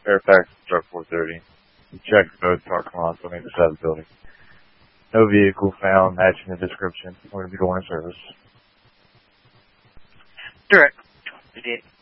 Fairfax Truck 430. You checked both parking lots on either side of the building. No vehicle found matching the description. We're going to be going in service. Direct. We did.